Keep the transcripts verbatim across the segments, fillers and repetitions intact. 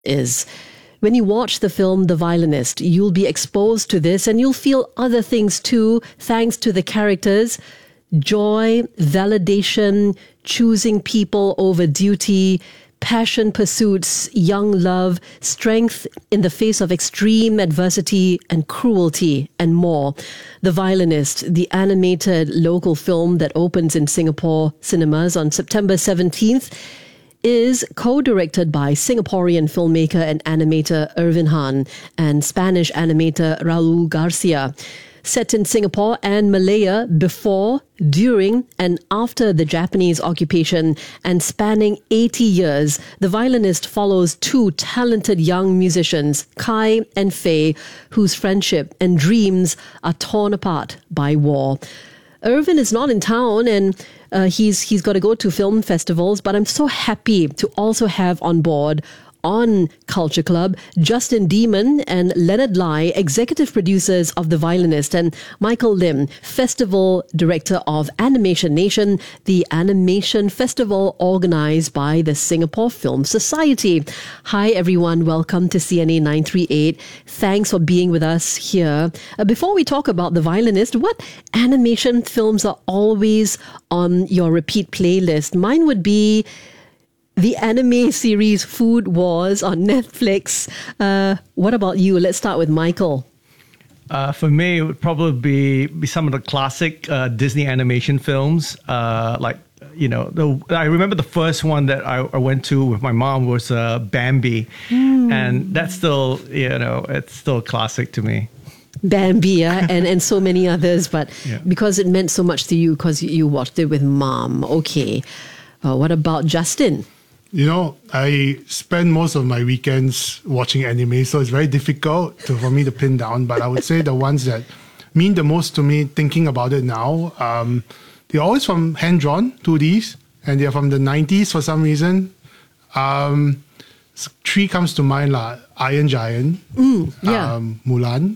is. When you watch the film The Violinist, you'll be exposed to this and you'll feel other things too, thanks to the characters. Joy, validation, choosing people over duty, passion pursuits, young love, strength in the face of extreme adversity and cruelty, and more. The Violinist, the animated local film that opens in Singapore cinemas on September seventeenth, is co-directed by Singaporean filmmaker and animator Irvin Han and Spanish animator Raul Garcia. Set in Singapore and Malaya before, during, and after the Japanese occupation and spanning eighty years, The Violinist follows two talented young musicians, Kai and Faye, whose friendship and dreams are torn apart by war. Irvin is not in town and uh, he's he's got to go to film festivals, but I'm so happy to also have on board on Culture Club Justin Demon and Leonard Lai, executive producers of The Violinist, and Michael Lim, festival director of Animation Nation, the animation festival organized by the Singapore Film Society. Hi everyone, welcome to C N A nine three eight. Thanks for being with us here. Uh, before we talk about The Violinist, what animation films are always on your repeat playlist? Mine would be the anime series Food Wars on Netflix. Uh, what about you? Let's start with Michael. Uh, for me, it would probably be, be some of the classic uh, Disney animation films. Uh, like, you know, the, I remember the first one that I, I went to with my mom was uh, Bambi. Mm. And that's still, you know, it's still a classic to me. Bambi, yeah, and, and so many others. But yeah, because it meant so much to you because you watched it with mom. Okay. Uh, what about Justin? You know, I spend most of my weekends watching anime, so it's very difficult to, for me to pin down. But I would say the ones that mean the most to me, thinking about it now, um, they're always from hand-drawn two Ds, and they're from the nineties for some reason. Um, three comes to mind, like Iron Giant, mm, yeah. um, Mulan,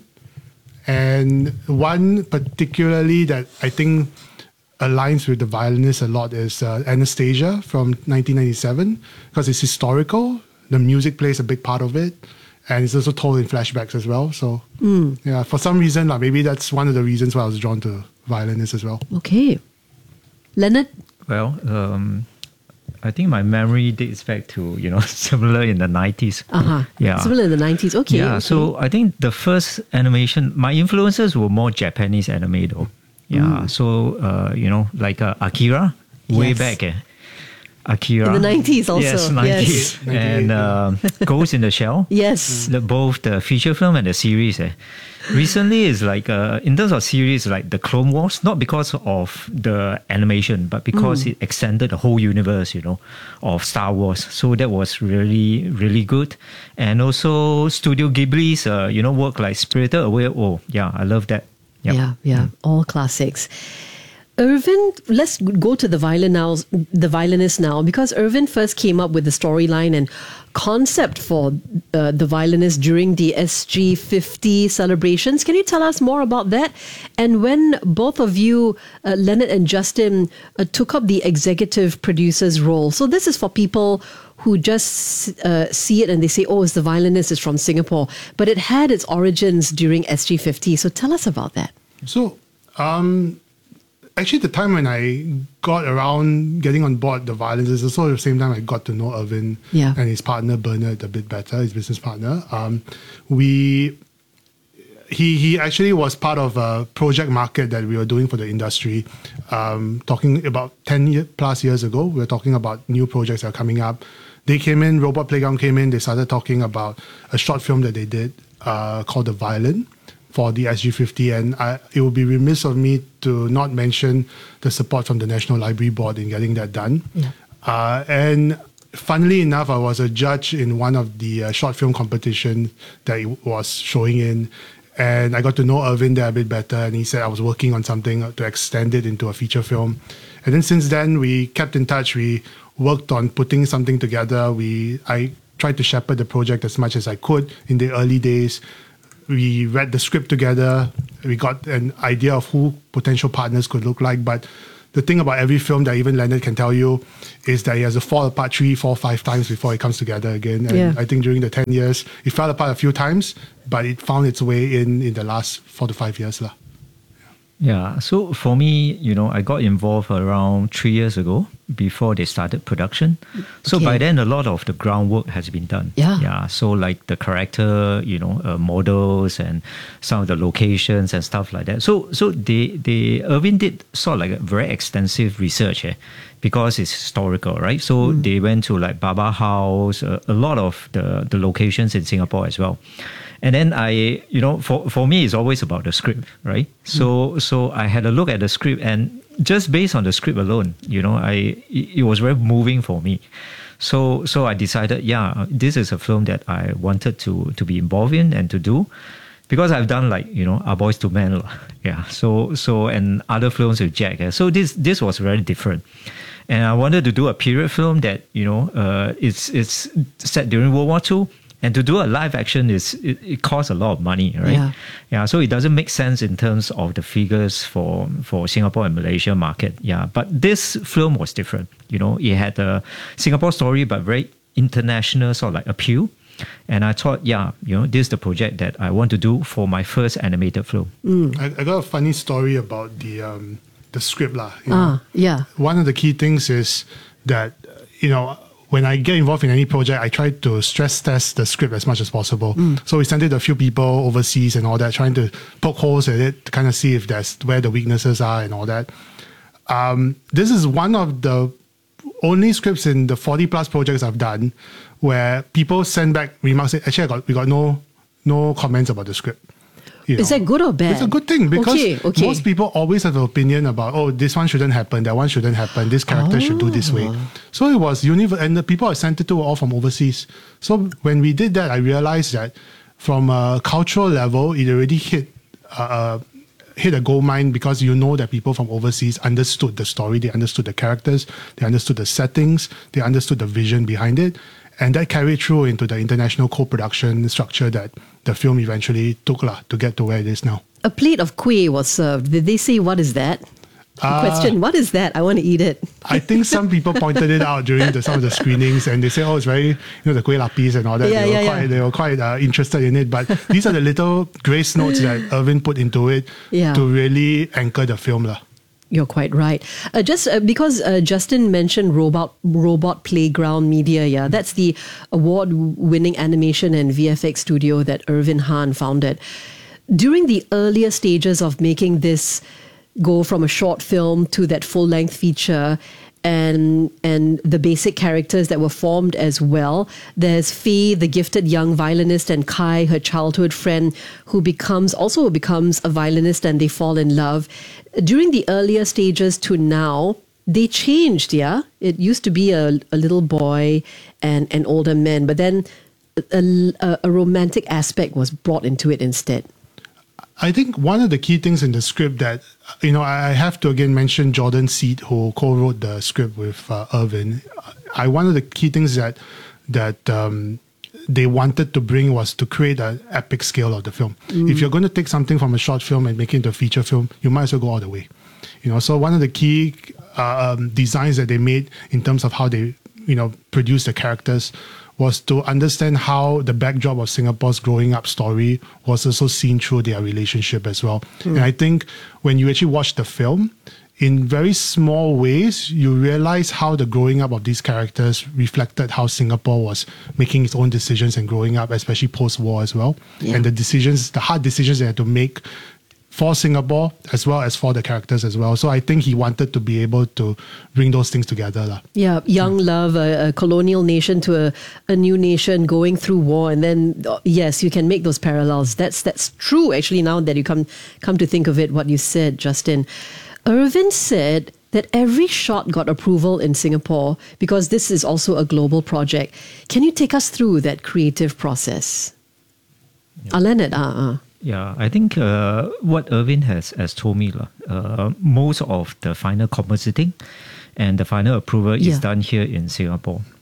and one particularly that I think aligns with The Violinist a lot is uh, Anastasia from nineteen ninety-seven, because it's historical. The music plays a big part of it, and it's also told in flashbacks as well. So, mm. yeah, for some reason, like, maybe that's one of the reasons why I was drawn to Violinist as well. Okay. Leonard? Well, um, I think my memory dates back to, you know, similar in the nineties. Uh-huh. Yeah. Similar in the nineties. Okay. Yeah, okay. So I think the first animation, my influences were more Japanese anime though. Yeah, mm. so, uh, you know, like uh, Akira, way yes. back. Eh? Akira. In the nineties also. Yes, nineties. Yes. And uh, Ghost in the Shell. Yes. The, both the feature film and the series. Eh? Recently, is like, uh, in terms of series, like the Clone Wars, not because of the animation, but because mm. it extended the whole universe, you know, of Star Wars. So that was really, really good. And also Studio Ghibli's, uh, you know, work like Spirited Away. Oh, yeah, I love that. Yep. Yeah, yeah, mm. all classics. Irvin, let's go to the violin now, the Violinist now, because Irvin first came up with the storyline and concept for uh, the Violinist during the S G fifty celebrations. Can you tell us more about that? And when both of you, uh, Leonard and Justin, uh, took up the executive producer's role. So this is for people who just uh, see it and they say, oh, it's the Violinist, it's from Singapore. But it had its origins during S G fifty. So tell us about that. So, um, actually, the time when I got around getting on board The Violinist is also the same time I got to know Irvin yeah. and his partner Bernard a bit better, his business partner. Um, we... He he actually was part of a project market that we were doing for the industry. Um, talking about ten year, plus years ago, we were talking about new projects that are coming up. They came in, Robot Playground came in, they started talking about a short film that they did uh, called The Violin for the S G fifty. And I, it would be remiss of me to not mention the support from the National Library Board in getting that done. Yeah. Uh, and funnily enough, I was a judge in one of the uh, short film competition that he was showing in. And I got to know Irvin there a bit better, and he said I was working on something to extend it into a feature film. And then since then, we kept in touch. We worked on putting something together. We I tried to shepherd the project as much as I could in the early days. We read the script together. We got an idea of who potential partners could look like. But the thing about every film that even Leonard can tell you is that it has to fall apart three, four, five times before it comes together again. And Yeah. I think during the ten years, it fell apart a few times, but it found its way in in the last four to five years. lah. Yeah, so for me, you know, I got involved around three years ago before they started production. So Okay. by then, a lot of the groundwork has been done. Yeah. Yeah, so like the character, you know, uh, models and some of the locations and stuff like that. So so they, they Irvin did sort of like a very extensive research eh, because it's historical, right? So they went to like Baba House, uh, a lot of the, the locations in Singapore as well. And then I, you know, for, for me, it's always about the script, right? So so I had a look at the script, and just based on the script alone, you know, I it, it was very moving for me. So so I decided, yeah, this is a film that I wanted to to be involved in and to do, because I've done like, you know, Our Boys to Men, yeah. So so and other films with Jack. eh. So this this was very different. And I wanted to do a period film that, you know, uh, it's it's set during World War Two. And to do a live action is it, it costs a lot of money, right? Yeah. Yeah. So it doesn't make sense in terms of the figures for for Singapore and Malaysia market. Yeah. But this film was different. You know, it had a Singapore story, but very international sort of like appeal. And I thought, yeah, you know, this is the project that I want to do for my first animated film. I, I got a funny story about the um, the script. lah. you know. Ah, yeah. One of the key things is that, uh, you know, when I get involved in any project, I try to stress test the script as much as possible. So we sent it to a few people overseas and all that, trying to poke holes at it to kind of see if that's where the weaknesses are and all that. Um, this is one of the only scripts in the forty plus projects I've done where people send back remarks. Say, actually, I got we got no no comments about the script. You Is know. that good or bad? It's a good thing because Okay, okay. most people always have an opinion about, oh, this one shouldn't happen, that one shouldn't happen, this character should do this way. So it was universal, and the people I sent it to were all from overseas. So when we did that, I realized that from a cultural level, it already hit uh, hit a gold mine because you know that people from overseas understood the story, they understood the characters, they understood the settings, they understood the vision behind it. And that carried through into the international co-production structure that the film eventually took lah, to get to where it is now. A plate of kueh was served. Did they say, what is that? The Uh, question, what is that? I want to eat it. I think some people pointed it out during the, some of the screenings, and they say, "Oh, it's very, you know, the kueh lapis and all that." Yeah, they, were yeah, quite, yeah. they were quite uh, interested in it. But these are the little grace notes that Irvin put into it Yeah. to really anchor the film, lah. You're quite right. Uh, just uh, because uh, Justin mentioned Robot Robot Playground Media, yeah, that's the award-winning animation and V F X studio that Irvin Han founded. During the earlier stages of making this go from a short film to that full-length feature, and and the basic characters that were formed as well. There's Faye, the gifted young violinist, and Kai, her childhood friend, who becomes also becomes a violinist, and they fall in love. During the earlier stages to now, they changed, yeah? It used to be a, a little boy and an older man, but then a, a, a romantic aspect was brought into it instead. I think one of the key things in the script that, you know, I have to again mention Jordan Seed, who co-wrote the script with uh, Irvin. I one of the key things that that um, they wanted to bring was to create an epic scale of the film. Mm. If you're going to take something from a short film and make it into a feature film, you might as well go all the way. You know, so one of the key uh, um, designs that they made in terms of how they, you know, produce the characters was to understand how the backdrop of Singapore's growing up story was also seen through their relationship as well. Mm. And I think when you actually watch the film, in very small ways, you realize how the growing up of these characters reflected how Singapore was making its own decisions and growing up, especially post-war as well. Yeah. And the decisions, the hard decisions they had to make for Singapore as well as for the characters as well. So I think he wanted to be able to bring those things together. lah. Yeah, young love, a, a colonial nation to a, a new nation going through war, and then uh, yes, you can make those parallels. That's that's true. Actually, now that you come come to think of it, what you said, Justin, Irvin said that every shot got approval in Singapore because this is also a global project. Can you take us through that creative process? Yeah. Leonard, uh, uh. Yeah, I think uh, what Irvin has, has told me, uh, most of the final compositing and the final approval Yeah. is done here in Singapore.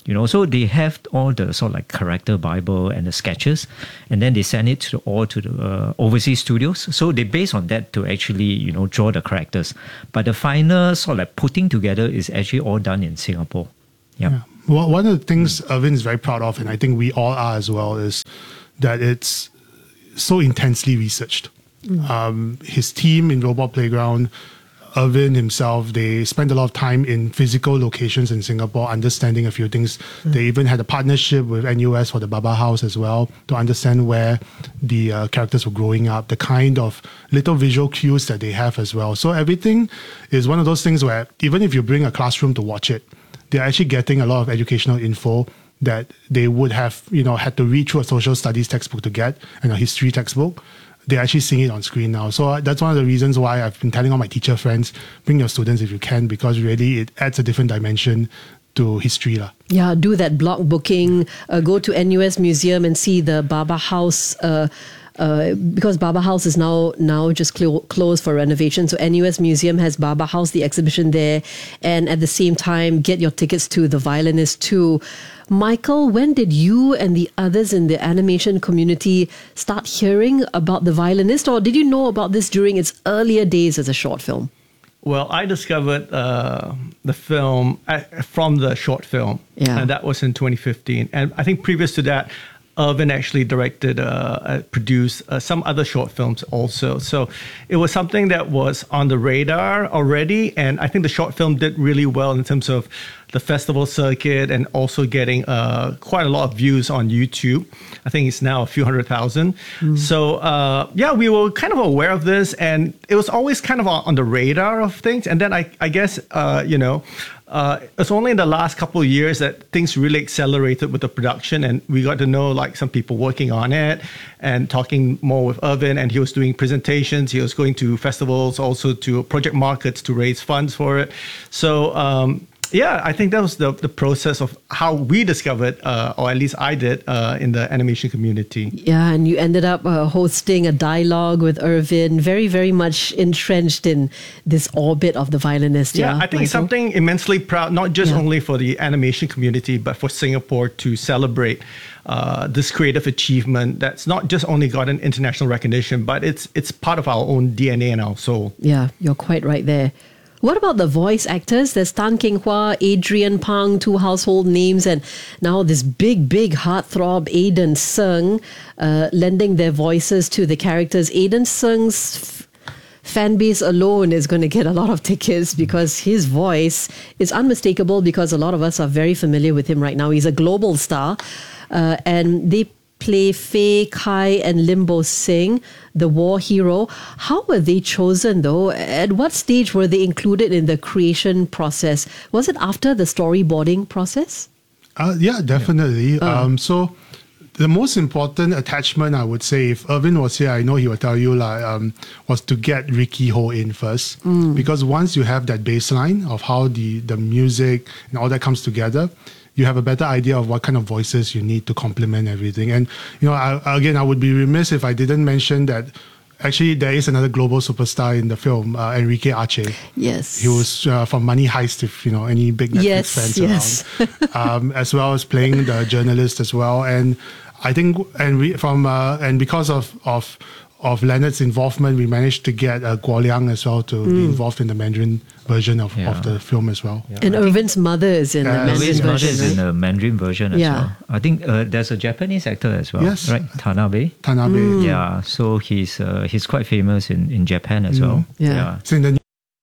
You know, so they have all the sort of like character Bible and the sketches, and then they send it to all to the uh, overseas studios. So they base on that to actually, you know, draw the characters. But the final sort of like putting together is actually all done in Singapore. Yep. Yeah. Well, one of the things Irvin is very proud of, and I think we all are as well, is that it's so intensely researched. Mm. Um, his team in Robot Playground, Irvin himself, they spent a lot of time in physical locations in Singapore, understanding a few things. Mm. They even had a partnership with N U S for the Baba House as well, to understand where the uh, characters were growing up, the kind of little visual cues that they have as well. So everything is one of those things where even if you bring a classroom to watch it, they're actually getting a lot of educational info that they would have, you know, had to read through a social studies textbook to get, and a history textbook. They're actually seeing it on screen now. So that's one of the reasons why I've been telling all my teacher friends, bring your students if you can, because really it adds a different dimension to history. La. Yeah, do that block booking, uh, go to N U S Museum and see the Baba House, uh, uh, because Baba House is now now just clo- closed for renovation. So N U S Museum has Baba House, the exhibition there. And at the same time, get your tickets to The Violinist too. Michael, when did you and the others in the animation community start hearing about The Violinist, or did you know about this during its earlier days as a short film? Well, I discovered uh, the film uh, from the short film, yeah. and that was in twenty fifteen. And I think previous to that, Irvin actually directed, uh, uh, produced uh, some other short films also. So it was something that was on the radar already. And I think the short film did really well in terms of the festival circuit and also getting uh, quite a lot of views on YouTube. I think it's now a few hundred thousand. Mm. So uh, yeah, we were kind of aware of this, and it was always kind of on the radar of things. And then I, I guess, uh, you know, Uh, it's only in the last couple of years that things really accelerated with the production, and we got to know like some people working on it and talking more with Irvin, and he was doing presentations. He was going to festivals, also to project markets to raise funds for it. So um, yeah, I think that was the, the process of how we discovered, uh, or at least I did, uh, in the animation community. Yeah, and you ended up uh, hosting a dialogue with Irvin, very, very much entrenched in this orbit of The Violinist. Yeah, Yeah, I think Michael? it's something immensely proud, not just Yeah. only for the animation community, but for Singapore to celebrate uh, this creative achievement that's not just only gotten international recognition, but it's it's part of our own D N A and our soul. Yeah, you're quite right there. What about the voice actors? There's Tan Keng Hua, Adrian Pang, two household names, and now this big, big heartthrob, Aiden Sung, uh, lending their voices to the characters. Aiden Sung's f- fan base alone is going to get a lot of tickets because his voice is unmistakable, because a lot of us are very familiar with him right now. He's a global star, uh, and they play Fei Kai and Limbo Singh, the war hero. How were they chosen though? At what stage were they included in the creation process? Was it after the storyboarding process? Uh, yeah, definitely. Yeah. Um, so the most important attachment, I would say, if Irvin was here, I know he would tell you, like, um, was to get Ricky Ho in first. Mm. Because once you have that baseline of how the, the music and all that comes together, you have a better idea of what kind of voices you need to complement everything. And, you know, I, again, I would be remiss if I didn't mention that actually there is another global superstar in the film, uh, Enrique Arce. Yes. He was uh, from Money Heist, if, you know, any big Netflix yes, fans yes. around. um, as well as playing the journalist as well. And I think, and we, from, uh, and because of, of, of Leonard's involvement, we managed to get uh, Guo Liang as well to mm. be involved in the Mandarin version of, yeah. of the film as well. Yeah. And Irvin's mother is in uh, the Mandarin Irvin's version. mother is right? in the Mandarin version as yeah. well. I think uh, there's a Japanese actor as well, yes. right? Tanabe. Tanabe. Mm. Yeah, so he's uh, he's quite famous in, in Japan as mm. well. Yeah. yeah. It's in the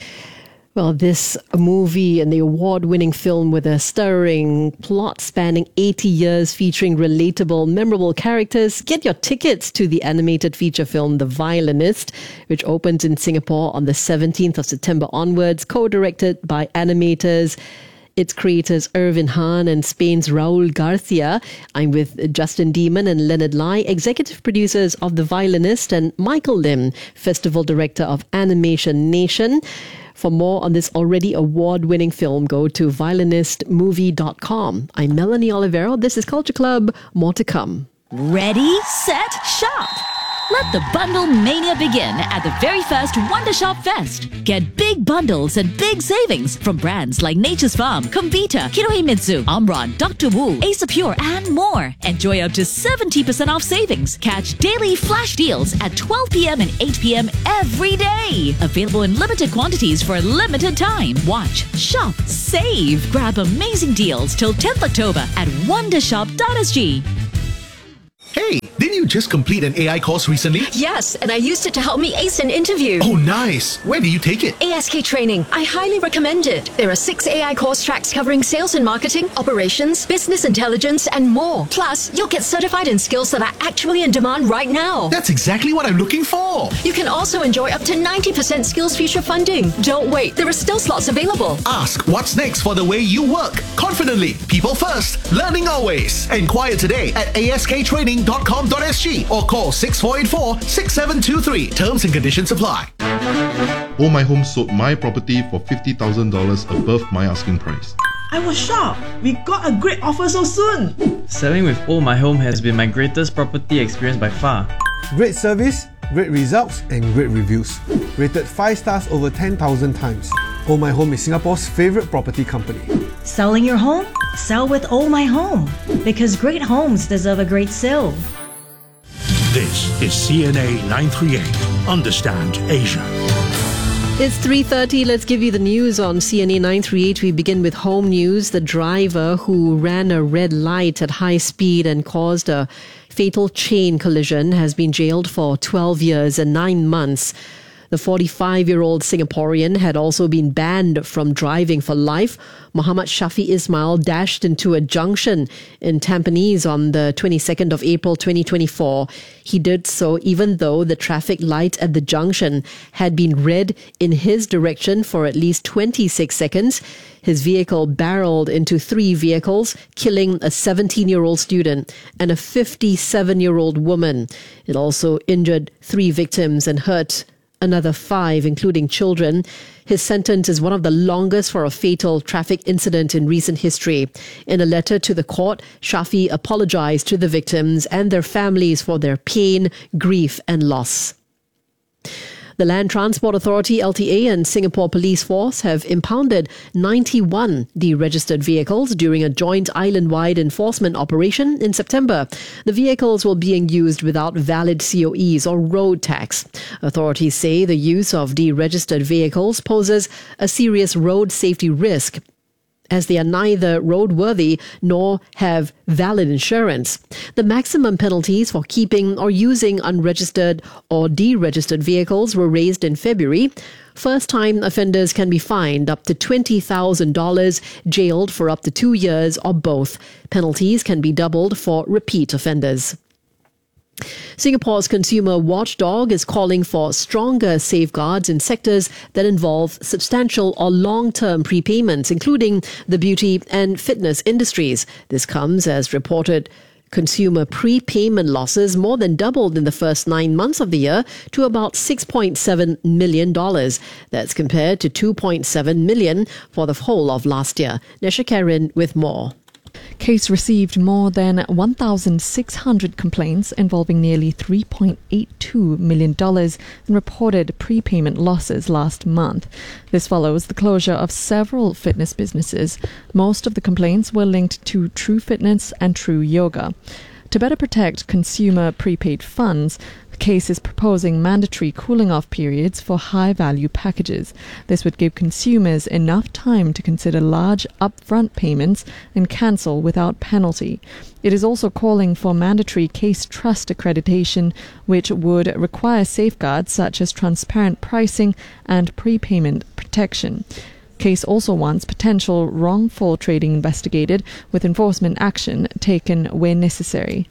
Well, this movie and the award-winning film with a stirring plot spanning eighty years, featuring relatable, memorable characters. Get your tickets to the animated feature film The Violinist, which opens in Singapore on the seventeenth of September onwards, co-directed by animators. Its creators Irvin Han and Spain's Raul Garcia. I'm with Justin Demon and Leonard Lai, executive producers of The Violinist, and Michael Lim, festival director of Animation Nation. For more on this already award-winning film, go to violinist movie dot com. I'm Melanie Olivero. This is Culture Club. More to come. Ready, set, shop. Let the bundle mania begin at the very first Wonder Shop Fest. Get big bundles and big savings from brands like Nature's Farm, Comvita, Kinohimitsu, Omron, Doctor Wu, Ace of Pure, and more. Enjoy up to seventy percent off savings. Catch daily flash deals at twelve p.m. and eight p.m. every day. Available in limited quantities for a limited time. Watch, shop, save. Grab amazing deals till tenth October at wondershop dot s g. Hey, didn't you just complete an A I course recently? Yes, and I used it to help me ace an interview. Oh, nice. Where did you take it? A S K Training. I highly recommend it. There are six A I course tracks covering sales and marketing, operations, business intelligence, and more. Plus, you'll get certified in skills that are actually in demand right now. That's exactly what I'm looking for. You can also enjoy up to ninety percent Skills Future funding. Don't wait. There are still slots available. Ask what's next for the way you work. Confidently. People first. Learning always. Enquire today at a s k training dot com dot s g or call six four eight four, six seven two three. Terms and conditions apply. Oh My Home sold my property for fifty thousand dollars above my asking price. I was shocked. We got a great offer so soon. Selling with Oh My Home has been my greatest property experience by far. Great service, great results, and great reviews. Rated five stars over ten thousand times. Oh My Home is Singapore's favorite property company. Selling your home? Sell with Oh My Home. Because great homes deserve a great sale. This is C N A nine thirty-eight. Understand Asia. It's three thirty. Let's give you the news on C N A nine thirty-eight. We begin with home news. The driver who ran a red light at high speed and caused a fatal chain collision has been jailed for twelve years and nine months. The forty-five-year-old Singaporean had also been banned from driving for life. Muhammad Shafi Ismail dashed into a junction in Tampines on the twenty-second of April twenty twenty-four. He did so even though the traffic light at the junction had been red in his direction for at least twenty-six seconds. His vehicle barreled into three vehicles, killing a seventeen-year-old student and a fifty-seven-year-old woman. It also injured three victims and hurt another five, including children. His sentence is one of the longest for a fatal traffic incident in recent history. In a letter to the court, Shafi apologized to the victims and their families for their pain, grief, and loss. The Land Transport Authority, L T A, and Singapore Police Force have impounded ninety-one deregistered vehicles during a joint island-wide enforcement operation in September. The vehicles were being used without valid C O Es or road tax. Authorities say the use of deregistered vehicles poses a serious road safety risk, as they are neither roadworthy nor have valid insurance. The maximum penalties for keeping or using unregistered or deregistered vehicles were raised in February. First-time offenders can be fined up to twenty thousand dollars, jailed for up to two years, or both. Penalties can be doubled for repeat offenders. Singapore's consumer watchdog is calling for stronger safeguards in sectors that involve substantial or long-term prepayments, including the beauty and fitness industries. This comes as reported consumer prepayment losses more than doubled in the first nine months of the year to about six point seven million dollars. That's compared to two point seven million dollars for the whole of last year. Nesha Karen with more. Case received more than one thousand six hundred complaints involving nearly three point eight two million dollars in reported prepayment losses last month. This follows the closure of several fitness businesses. Most of the complaints were linked to True Fitness and True Yoga. To better protect consumer prepaid funds, the case is proposing mandatory cooling-off periods for high-value packages. This would give consumers enough time to consider large upfront payments and cancel without penalty. It is also calling for mandatory case trust accreditation, which would require safeguards such as transparent pricing and prepayment protection. Case also wants potential wrongful trading investigated, with enforcement action taken where necessary.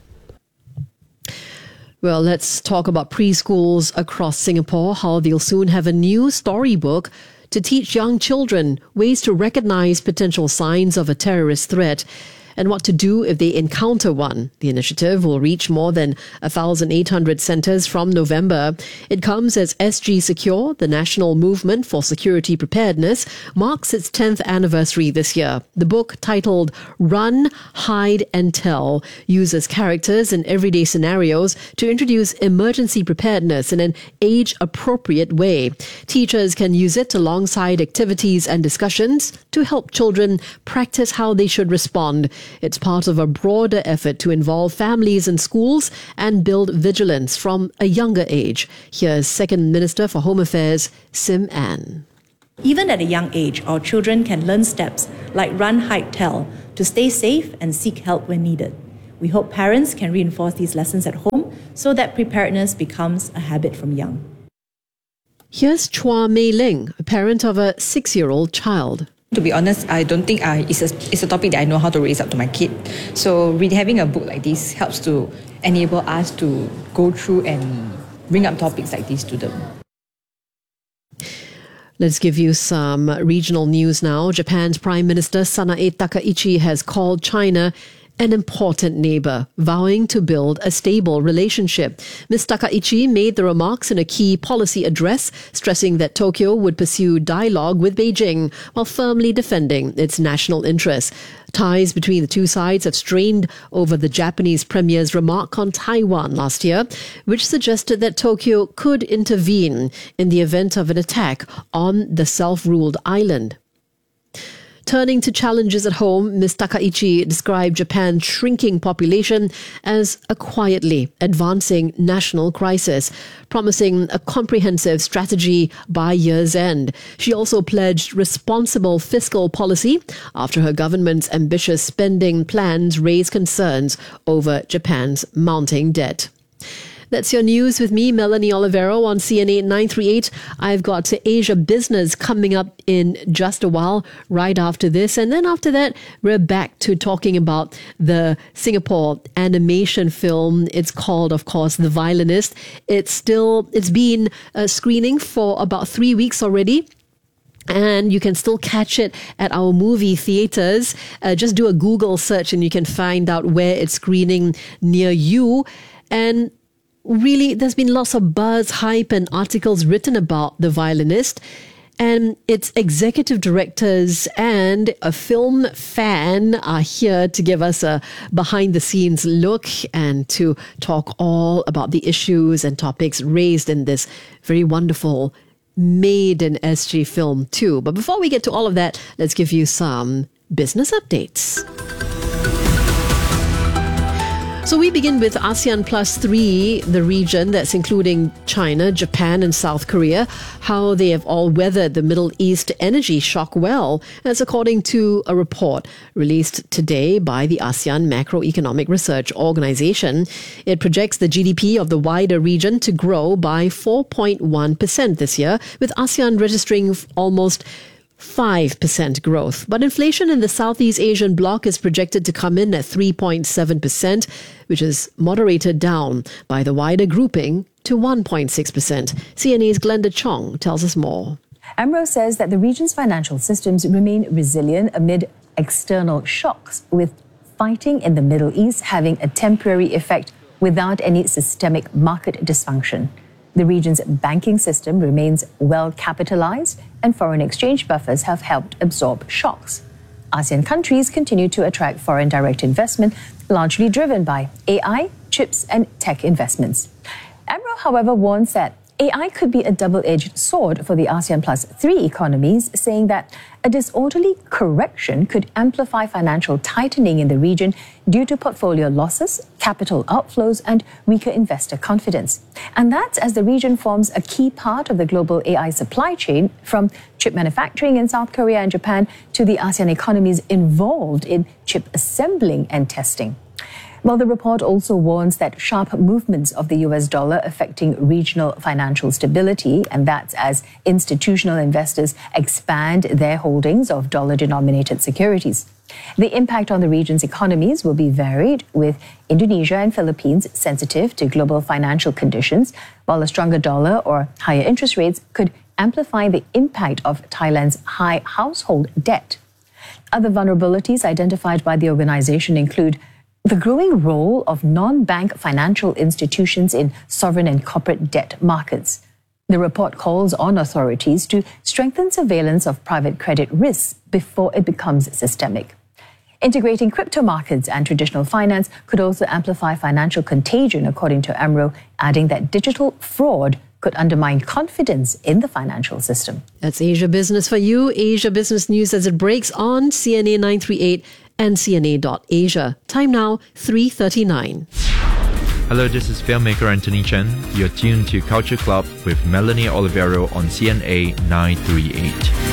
Well, let's talk about preschools across Singapore, how they'll soon have a new storybook to teach young children ways to recognize potential signs of a terrorist threat. and what to do if they encounter one. The initiative will reach more than one thousand eight hundred centers from November. It comes as S G Secure, the national movement for security preparedness, marks its tenth anniversary this year. The book, titled Run, Hide and Tell, uses characters in everyday scenarios to introduce emergency preparedness in an age-appropriate way. Teachers can use it alongside activities and discussions to help children practice how they should respond. It's part of a broader effort to involve families and schools and build vigilance from a younger age. Here's Second Minister for Home Affairs, Sim Ann. Even at a young age, our children can learn steps like run, hide, tell to stay safe and seek help when needed. We hope parents can reinforce these lessons at home so that preparedness becomes a habit from young. Here's Chua Mei Ling, a parent of a six-year-old child. To be honest, I don't think I, it's, a, it's a topic that I know how to raise up to my kid. So really having a book like this helps to enable us to go through and bring up topics like this to them. Let's give you some regional news now. Japan's Prime Minister Sanae Takaichi has called China an important neighbor, vowing to build a stable relationship. Miz Takaichi made the remarks in a key policy address, stressing that Tokyo would pursue dialogue with Beijing while firmly defending its national interests. Ties between the two sides have strained over the Japanese premier's remark on Taiwan last year, which suggested that Tokyo could intervene in the event of an attack on the self-ruled island. Turning to challenges at home, Miz Takaichi described Japan's shrinking population as a quietly advancing national crisis, promising a comprehensive strategy by year's end. She also pledged responsible fiscal policy after her government's ambitious spending plans raised concerns over Japan's mounting debt. That's your news with me, Melanie Olivero, on C N A nine thirty-eight. I've got Asia Business coming up in just a while, right after this. And then after that, we're back to talking about the Singapore animation film. It's called, of course, The Violinist. It's still, it's been uh, screening for about three weeks already. And you can still catch it at our movie theaters. Uh, just do a Google search and you can find out where it's screening near you. And really, there's been lots of buzz, hype, and articles written about The Violinist. And its executive directors and a film fan are here to give us a behind-the-scenes look and to talk all about the issues and topics raised in this very wonderful made in S G film too. But before we get to all of that, let's give you some business updates. So we begin with ASEAN Plus three, the region that's including China, Japan and South Korea, how they have all weathered the Middle East energy shock well. That's according to a report released today by the ASEAN Macroeconomic Research Organization. It projects the G D P of the wider region to grow by four point one percent this year, with ASEAN registering almost five percent growth. But inflation in the Southeast Asian bloc is projected to come in at three point seven percent, which is moderated down by the wider grouping to one point six percent. C N A's Glenda Chong tells us more. AMRO says that the region's financial systems remain resilient amid external shocks, with fighting in the Middle East having a temporary effect without any systemic market dysfunction. The region's banking system remains well capitalized, and foreign exchange buffers have helped absorb shocks. ASEAN countries continue to attract foreign direct investment, largely driven by A I, chips, and tech investments. AMRO, however, warns that A I could be a double-edged sword for the ASEAN Plus three economies, saying that a disorderly correction could amplify financial tightening in the region due to portfolio losses, capital outflows, and weaker investor confidence. And that's as the region forms a key part of the global A I supply chain, from chip manufacturing in South Korea and Japan to the ASEAN economies involved in chip assembling and testing. Well, the report also warns that sharp movements of the U S dollar affecting regional financial stability, and that's as institutional investors expand their holdings of dollar-denominated securities. The impact on the region's economies will be varied, with Indonesia and Philippines sensitive to global financial conditions, while a stronger dollar or higher interest rates could amplify the impact of Thailand's high household debt. Other vulnerabilities identified by the organization include the growing role of non-bank financial institutions in sovereign and corporate debt markets. The report calls on authorities to strengthen surveillance of private credit risks before it becomes systemic. Integrating crypto markets and traditional finance could also amplify financial contagion, according to AMRO, adding that digital fraud could undermine confidence in the financial system. That's Asia Business for you. Asia Business News as it breaks on C N A nine thirty-eight and C N A dot Asia. Time now, three thirty-nine. Hello, this is filmmaker Anthony Chen. You're tuned to Culture Club with Melanie Olivero on C N A nine thirty-eight.